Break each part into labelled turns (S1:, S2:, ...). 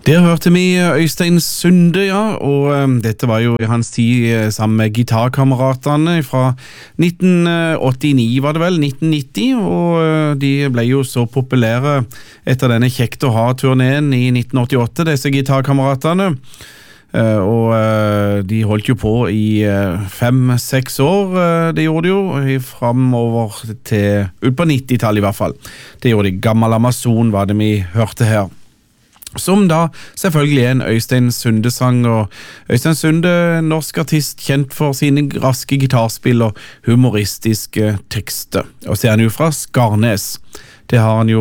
S1: Der hørte vi Øystein Sunde, ja, og dette var jo hans tid sammen med gitarkameratene fra 1989, var det vel, 1990, og de ble jo så populære etter denne Kjekt å ha-turneen i 1988, disse gitarkameratene. Og de holdt jo på i 5-6 år, det gjorde de jo, fremover til ut på 90-tallet i hvert fall. Det gjorde de. Gammel Amazon var det vi hørte her. Som da selvfølgelig er en Øystein Sunde-sang, og Øystein Sunde, norsk artist, kjent for sine raske gitarspill og humoristiske tekster. Og så er han jo fra Skarnes. Det har han jo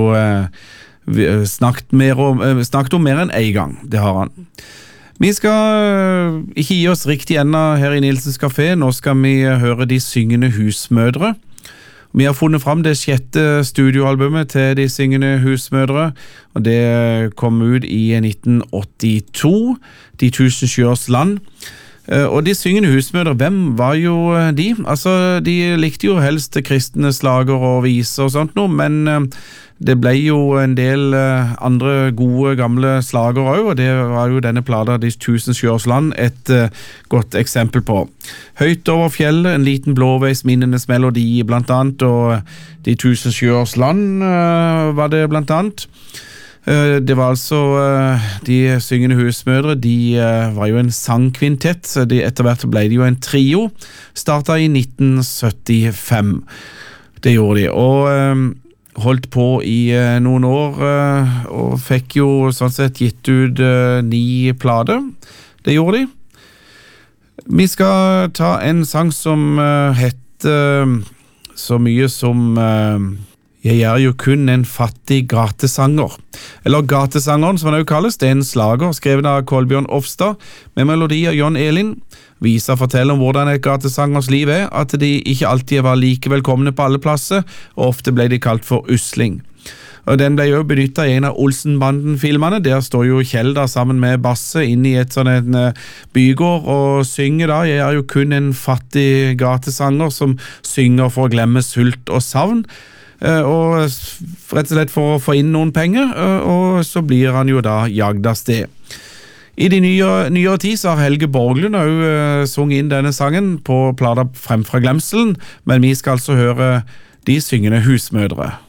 S1: snakket om mer enn en gang, det har han. Vi skal ikke gi oss riktig enda her i Nilsens Café, nå skal vi høre De syngende husmødre. Vi har funnet fram det 6. studioalbumet til De syngende husmødre, og det kom ut i 1982, De tusen sjøers land. Og De syngende husmødre, hvem var jo de? Altså, de likte jo helst kristne slager og viser og sånt noe, men det ble jo en del andre gode gamle slager også, og det var jo denne plata De tusen sjøers land et godt eksempel på. Høyt over fjellet, en liten blåveis minnenes melodi blant annet, og De tusen sjøers land var det blant annet. Det var altså De syngende husmødre, de var jo en sangkvintett, så etter hvert ble det jo en trio, startet i 1975. Det gjorde de, og holdt på i noen år, og fikk jo sånn sett gitt ut 9 plater. Det gjorde de. Vi skal ta en sang som heter så mye som Jeg er jo kun en fattig gatesanger. Eller Gatesangeren, som han også kalles. Det er en slager skrevet av Kolbjørn Ofstad, med melodi av John Elin. Visa forteller om hvordan et gatesangers liv er, at de ikke alltid var like velkomne på alle plasser, og ofte ble de kalt for usling. Og den ble jo benyttet i en av Olsenbanden-filmene. Der står jo Kjell da sammen med Basse inn i et sånn en bygård og synger da. Jeg er jo kun en fattig gatesanger som synger for å glemme sult og savn. Og rett og slett for å få inn noen penger, og så blir han jo da jagd av sted. I de nyere tid så har Helge Borglund også sunget inn denne sangen på plata Frem fra glemselen, men vi skal altså høre De syngende husmødre.